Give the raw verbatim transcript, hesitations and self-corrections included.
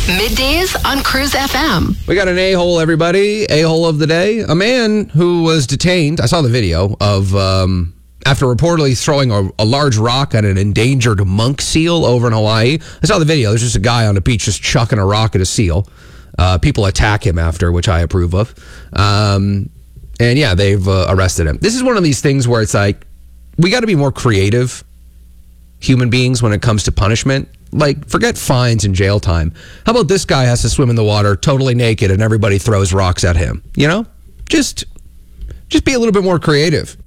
Middays on Cruise F M. We got an a-hole, everybody. A-hole of the day. A man who was detained. I saw the video of um, after reportedly throwing a, a large rock at an endangered monk seal over in Hawaii. I saw the video. There's just a guy on the beach just chucking a rock at a seal. Uh, people attack him after, which I approve of. Um, and yeah, they've uh, arrested him. This is one of these things where it's like, we got to be more creative human beings when it comes to punishment. Like, forget fines and jail time. How about this guy has to swim in the water totally naked and everybody throws rocks at him? You know? Just just be a little bit more creative.